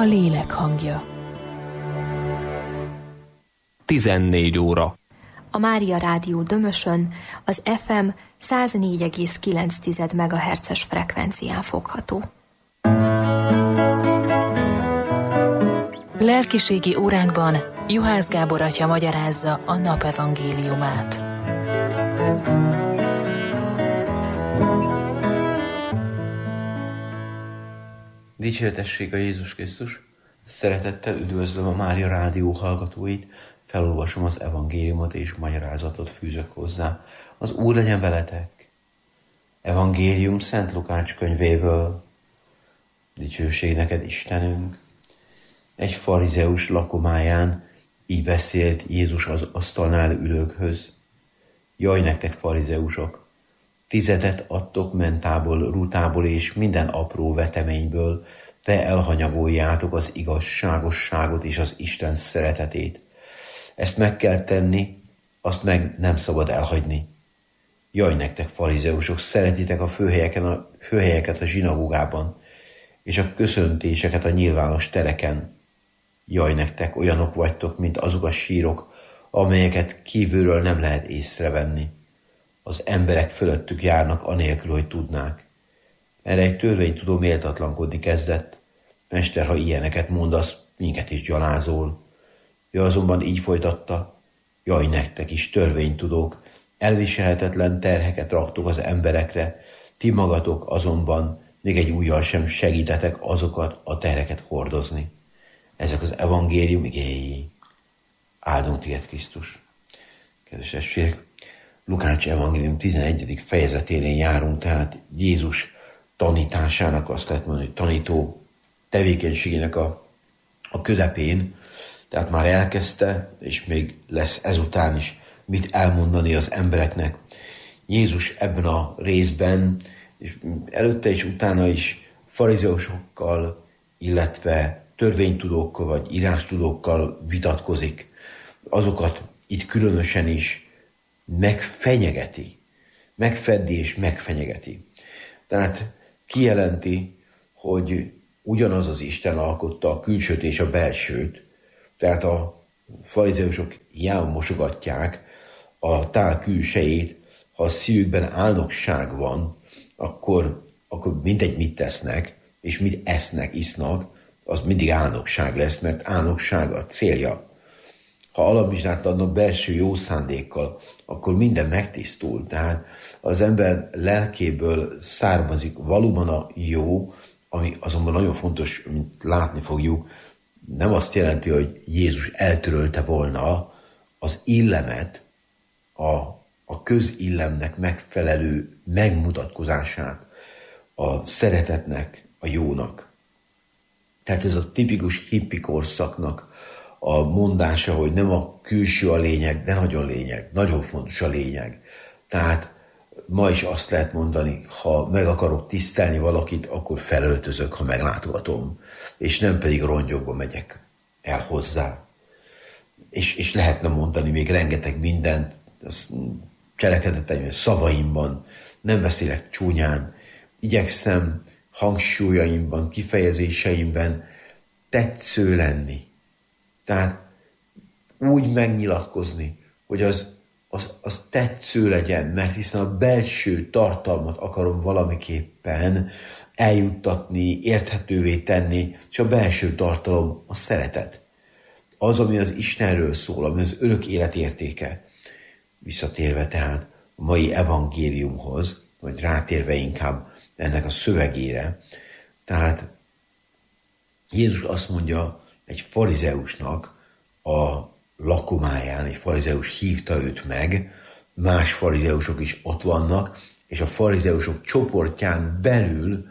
a lélek hangja. 14 óra. A Mária Rádió Dömösön az FM 104,9 MHz-es frekvencián fogható. Lelkiségi óránkban Juhász Gábor atya magyarázza a napevangéliumát. Dicsőtessék a Jézus Krisztus! Szeretettel üdvözlöm a Mária Rádió hallgatóit, felolvasom az evangéliumot és magyarázatot fűzök hozzá. Az Úr legyen veletek! Evangélium Szent Lukács könyvéből. Dicsőség neked, Istenünk! Egy farizeus lakomáján így beszélt Jézus az asztalnál ülőkhöz. Jaj nektek, farizeusok! 10 adtok mentából, rutából és minden apró veteményből, te elhanyagoljátok az igazságosságot és az Isten szeretetét. Ezt meg kell tenni, azt meg nem szabad elhagyni. Jaj nektek, farizeusok, szeretitek a főhelyeket a zsinagógában, és a köszöntéseket a nyilvános tereken. Jaj nektek, olyanok vagytok, mint azok a sírok, amelyeket kívülről nem lehet észrevenni. Az emberek fölöttük járnak anélkül, hogy tudnák. Erre egy törvénytudó méltatlankodni kezdett. Mester, ha ilyeneket mondasz, minket is gyalázol. Ő azonban így folytatta: jaj nektek is, törvénytudók, elviselhetetlen terheket raktok az emberekre, ti magatok azonban még egy ujjal sem segítetek azokat a terheket hordozni. Ezek az evangélium igéi. Áldunk téged, Krisztus! Kedves testvérek, Lukács evangélium 11. fejezeténél járunk, tehát Jézus tanításának, azt lehet mondani, hogy tanító tevékenységének a közepén, tehát már elkezdte, és még lesz ezután is mit elmondani az embereknek. Jézus ebben a részben, és előtte és utána is farizeusokkal, illetve törvénytudókkal vagy írástudókkal vitatkozik. Azokat itt különösen is megfenyegeti, megfeddi és megfenyegeti. Tehát kijelenti, hogy ugyanaz az Isten alkotta a külsőt és a belsőt, tehát a farizeusok hiába mosogatják a tál külsejét, ha a szívükben álnokság van, akkor mindegy mit tesznek, és mit esznek, isznak, az mindig álnokság lesz, mert álnokság a célja. Ha alamizsnát adnak belső jó szándékkal, akkor minden megtisztul. Tehát az ember lelkéből származik valóban a jó, ami azonban nagyon fontos, mint látni fogjuk, nem azt jelenti, hogy Jézus eltörölte volna az illemet, a közillemnek megfelelő megmutatkozását, a szeretetnek, a jónak. Tehát ez a tipikus hippi korszaknak a mondása, hogy nem a külső a lényeg, de nagyon lényeg, nagyon fontos a lényeg. Tehát ma is azt lehet mondani, ha meg akarok tisztelni valakit, akkor felöltözök, ha meglátogatom, és nem pedig rongyokba megyek el hozzá. És lehetne mondani még rengeteg mindent, cselekedeteim, szavaimban, nem beszélek csúnyán, igyekszem hangsúlyaimban, kifejezéseimben tetsző lenni. Tehát úgy megnyilatkozni, hogy az tetsző legyen, mert hiszen a belső tartalmat akarom valamiképpen eljuttatni, érthetővé tenni, és a belső tartalom a szeretet. Az, ami az Istenről szól, ami az örök élet értéke. Visszatérve tehát a mai evangéliumhoz, vagy rátérve inkább ennek a szövegére, tehát Jézus azt mondja egy farizeusnak a lakomáján, egy farizeus hívta őt meg, más farizeusok is ott vannak, és a farizeusok csoportján belül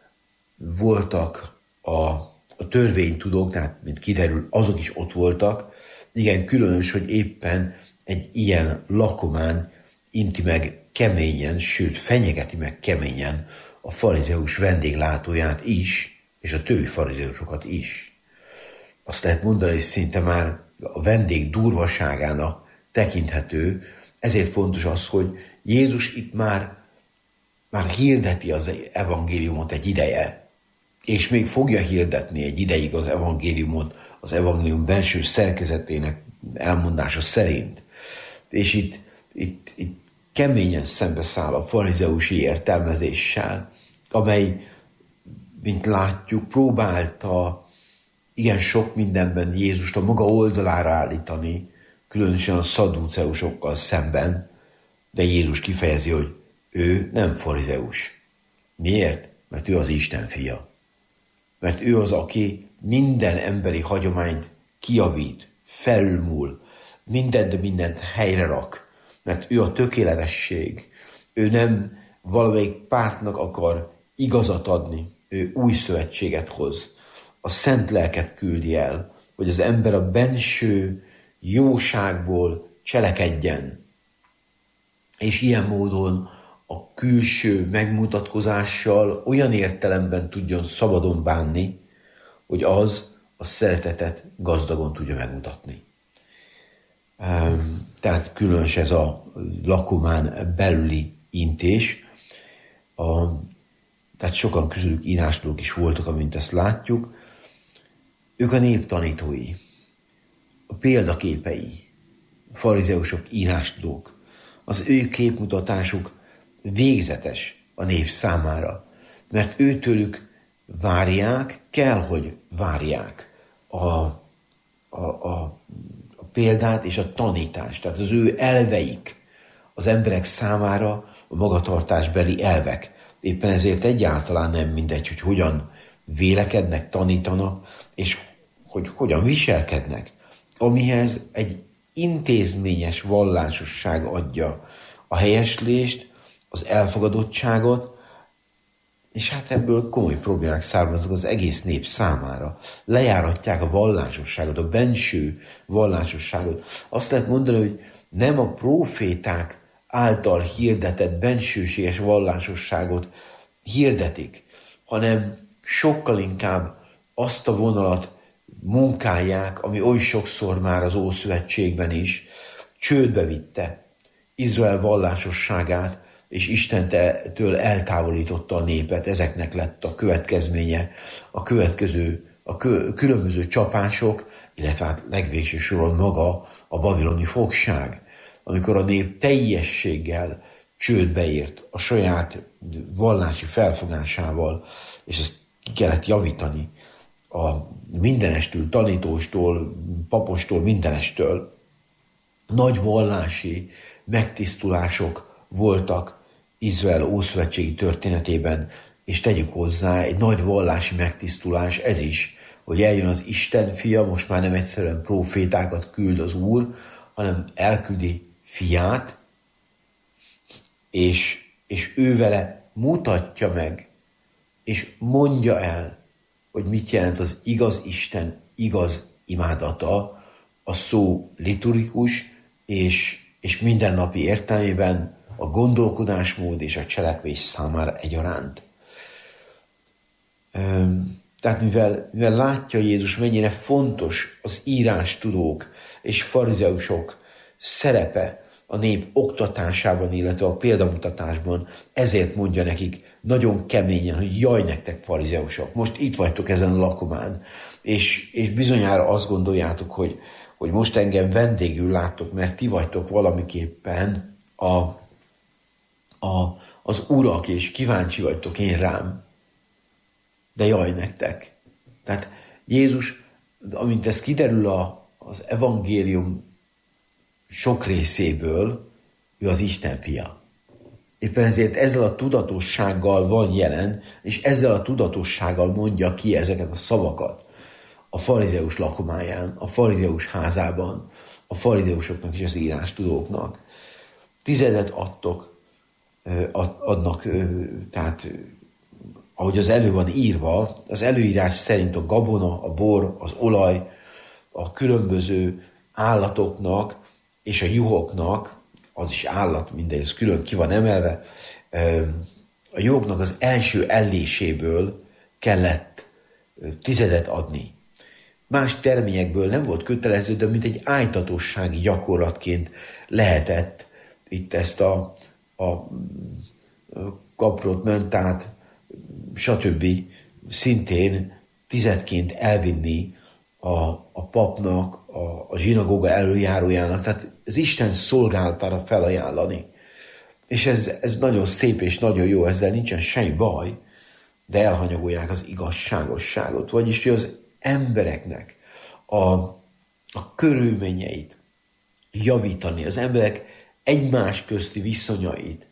voltak a törvénytudók, tehát mint kiderül, azok is ott voltak. Igen, különös, hogy éppen egy ilyen lakomán inti meg keményen, sőt fenyegeti meg keményen a farizeus vendéglátóját is, és a többi farizeusokat is. Azt lehet mondani, hogy szinte már a vendég durvaságának tekinthető, ezért fontos az, hogy Jézus itt már hirdeti az evangéliumot egy ideje, és még fogja hirdetni egy ideig az evangéliumot, az evangélium belső szerkezetének elmondása szerint. És itt keményen szembeszáll a farizeusi értelmezéssel, amely, mint látjuk, próbálta igen sok mindenben Jézust a maga oldalára állítani, különösen a szadduceusokkal szemben, de Jézus kifejezi, hogy ő nem farizeus. Miért? Mert ő az Isten fia. Mert ő az, aki minden emberi hagyományt kijavít, felülmúl, mindent helyre rak, mert ő a tökéletesség. Ő nem valamelyik pártnak akar igazat adni, ő új szövetséget hoz. A szent lelket küldi el, hogy az ember a benső jóságból cselekedjen. És ilyen módon a külső megmutatkozással olyan értelemben tudjon szabadon bánni, hogy az a szeretetet gazdagon tudja megmutatni. Tehát különös ez a lakomán belüli intés. Tehát sokan közülük íráslók is voltak, amint ezt látjuk. Ők a nép tanítói, a példaképei, a farizeusok, íráslók. Az ő képmutatásuk végzetes a nép számára, mert őtőlük várják, kell, hogy várják a példát és a tanítást. Tehát az ő elveik az emberek számára a magatartásbeli elvek. Éppen ezért egyáltalán nem mindegy, hogy hogyan vélekednek, tanítanak, és hogy hogyan viselkednek, amihez egy intézményes vallásosság adja a helyeslést, az elfogadottságot, és hát ebből komoly problémák származnak az egész nép számára. Lejáratják a vallásosságot, a benső vallásosságot. Azt lehet mondani, hogy nem a próféták által hirdetett bensőséges vallásosságot hirdetik, hanem sokkal inkább azt a vonalat munkálják, ami oly sokszor már az Ószövetségben is csődbe vitte Izrael vallásosságát, és Istentől eltávolította a népet. Ezeknek lett a következménye, a különböző csapások, illetve hát legvégső soron maga a babiloni fogság, amikor a nép teljességgel csődbe ért a saját vallási felfogásával, és ezt ki kellett javítani a mindenestől, tanítóstól, papostól, mindenestől. Nagy vallási megtisztulások voltak Izrael ószövetségi történetében, és tegyük hozzá, egy nagy vallási megtisztulás ez is, hogy eljön az Isten fia, most már nem egyszerűen prófétákat küld az Úr, hanem elküldi fiát, és ő vele mutatja meg, és mondja el, hogy mit jelent az igaz Isten, igaz imádata, a szó liturgikus, és mindennapi értelmében a gondolkodásmód és a cselekvés számára egyaránt. Tehát mivel látja Jézus, mennyire fontos az írástudók és farizeusok szerepe a nép oktatásában, illetve a példamutatásban, ezért mondja nekik nagyon keményen, hogy jaj nektek farizeusok, most itt vagytok ezen a lakomán, és bizonyára azt gondoljátok, hogy most engem vendégül láttok, mert ti vagytok valamiképpen az urak, és kíváncsi vagytok én rám. De jaj nektek. Tehát Jézus, amint ez kiderül az evangélium sok részéből, ő az Isten fia. Éppen ezért ezzel a tudatossággal van jelen, és ezzel a tudatossággal mondja ki ezeket a szavakat a farizeus lakomáján, a farizeus házában, a farizeusoknak és az írástudóknak. 10 adnak, tehát ahogy az elő van írva, az előírás szerint a gabona, a bor, az olaj, a különböző állatoknak és a juhoknak, az is állat, mindez külön ki van emelve, a juhoknak az első elléséből kellett 10 adni. Más terményekből nem volt kötelező, de mint egy ájtatossági gyakorlatként lehetett itt ezt a kaprot, mentát, stb. szintén tizedként elvinni a papnak, a zsinagóga előjárójának, tehát az Isten szolgálatára felajánlani. És ez nagyon szép és nagyon jó, ezzel nincsen semmi baj, de elhanyagolják az igazságosságot, vagyis hogy az embereknek a körülményeit javítani, az emberek egymás közti viszonyait,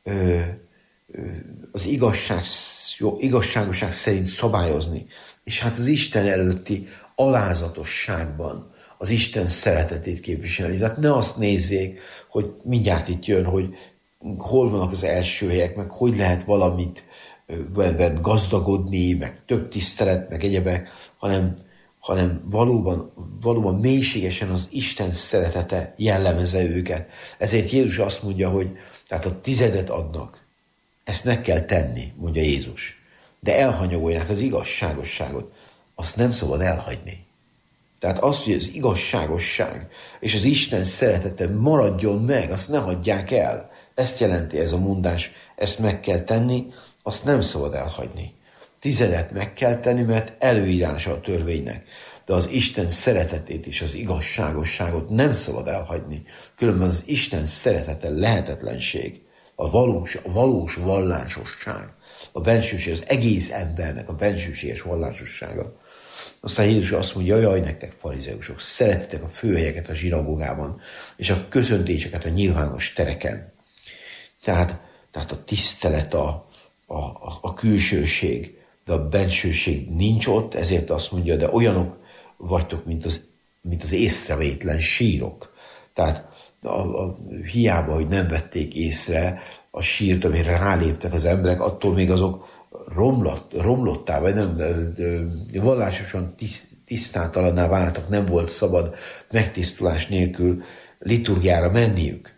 az igazságosság szerint szabályozni, és hát az Isten előtti alázatosságban az Isten szeretetét képviselni. Tehát ne azt nézzék, hogy mindjárt itt jön, hogy hol vannak az első helyek, meg hogy lehet valamit gazdagodni, meg több tisztelet, meg egyebek, hanem valóban mélységesen az Isten szeretete jellemezze őket. Ezért Jézus azt mondja, hogy tehát a tizedet adnak. Ezt meg kell tenni, mondja Jézus. De elhanyagolják az igazságosságot. Azt nem szabad elhagyni. Tehát azt, hogy az igazságosság és az Isten szeretete maradjon meg, azt ne hagyják el. Ezt jelenti ez a mondás, ezt meg kell tenni, azt nem szabad elhagyni. Tizedet meg kell tenni, mert előírása a törvénynek. De az Isten szeretetét és az igazságosságot nem szabad elhagyni. Különben az Isten szeretete lehetetlenség, a valós vallásosság, a bensőség, az egész embernek a bensőséges vallásossága. Aztán Jézus azt mondja, jaj, nektek farizeusok, szeretitek a főhelyeket a zsinagógában, és a köszöntéseket a nyilvános tereken. Tehát a tisztelet, a külsőség, de a bensőség nincs ott, ezért azt mondja, de olyanok vagytok, mint az észrevétlen sírok. Tehát hiába, hogy nem vették észre a sírt, amire ráléptek az emberek, attól még azok romlottá, vagy nem vallásosan tisztátalanná váltak, nem volt szabad megtisztulás nélkül liturgiára menniük.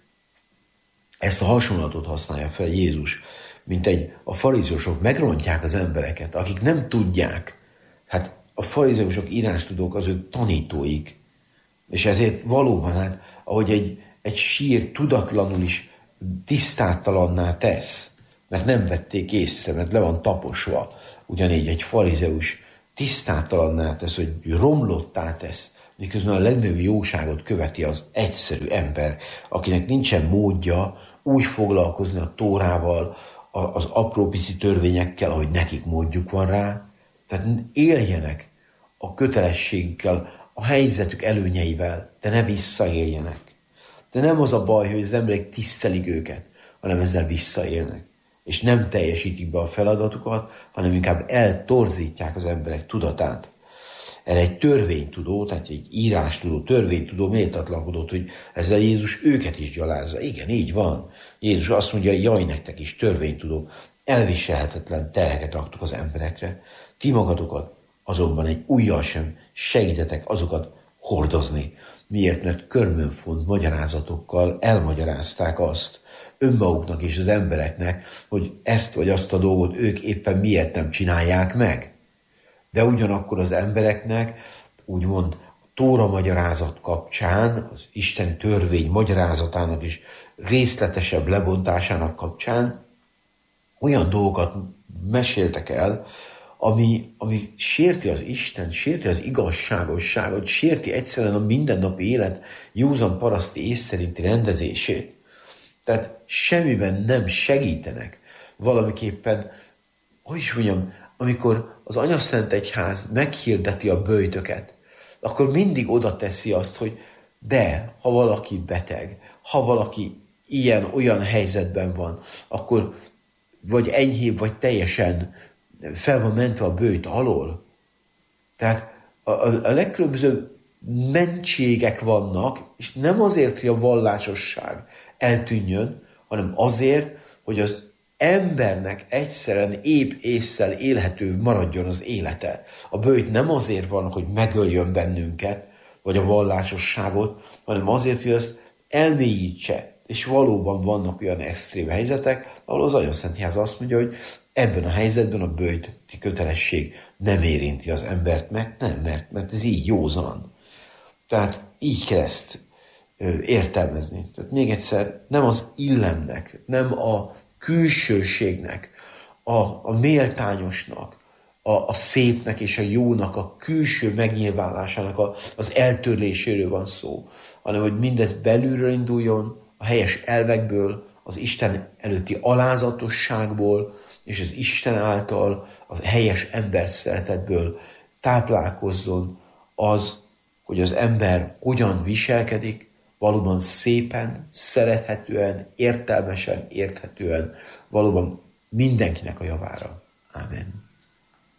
Ezt a hasonlatot használja fel Jézus, mint a farizeusok megrontják az embereket, akik nem tudják. Hát a farizeusok írástudók az ők tanítóik, és ezért valóban, hát, ahogy egy sír tudatlanul is tisztátalanná tesz, mert nem vették észre, mert le van taposva, ugyanígy egy farizeus tisztátalanná tesz, hogy romlottá tesz, miközben a legnagyobb jóságot követi az egyszerű ember, akinek nincsen módja úgy foglalkozni a Tórával, az apró pici törvényekkel, ahogy nekik módjuk van rá. Tehát éljenek a kötelességükkel, a helyzetük előnyeivel, de ne visszaéljenek. De nem az a baj, hogy az emberek tisztelik őket, hanem ezzel visszaélnek. És nem teljesítik be a feladatukat, hanem inkább eltorzítják az emberek tudatát. Erre egy törvénytudó, tehát egy írástudó, törvénytudó méltatlankodott, hogy ezzel Jézus őket is gyalázza. Igen, így van. Jézus azt mondja, jaj, nektek is törvénytudó, elviselhetetlen terheket raktok az emberekre. Ti magatokat azonban egy ujjal sem segítetek azokat hordozni. Miért? Mert körmönfont magyarázatokkal elmagyarázták azt önmaguknak és az embereknek, hogy ezt vagy azt a dolgot ők éppen miért nem csinálják meg. De ugyanakkor az embereknek, úgymond Tóra magyarázat kapcsán, az Isten törvény magyarázatának is részletesebb lebontásának kapcsán olyan dolgokat meséltek el, ami sérti az Isten, sérti az igazságosságot, sérti egyszerűen a mindennapi élet józan paraszti ész szerinti rendezését. Tehát semmiben nem segítenek valamiképpen, hogy is mondjam, amikor az Anyaszent Egyház meghirdeti a böjtöket, akkor mindig oda teszi azt, hogy de, ha valaki beteg, ha valaki ilyen-olyan helyzetben van, akkor vagy enyhébb, vagy teljesen fel van mentve a böjt alól. Tehát a legkülönbözőbb mentségek vannak, és nem azért, hogy a vallásosság eltűnjön, hanem azért, hogy az embernek egyszerűen épp ésszel élhető maradjon az élete. A böjt nem azért van, hogy megöljön bennünket, vagy a vallásosságot, hanem azért, hogy azt elmélyítse. És valóban vannak olyan extrém helyzetek, ahol az Anyaszentház azt mondja, hogy ebben a helyzetben a böjti kötelesség nem érinti az embert, mert ez így józan. Tehát így kell ezt értelmezni. Tehát még egyszer, nem az illemnek, nem a külsőségnek, a méltányosnak, a szépnek és a jónak a külső megnyilvánulásának az eltörléséről van szó, hanem hogy mindez belülről induljon, a helyes elvekből, az Isten előtti alázatosságból, és az Isten által a helyes emberszeretetből táplálkozzon az, hogy az ember hogyan viselkedik, valóban szépen, szerethetően, értelmesen, érthetően, valóban mindenkinek a javára. Ámen.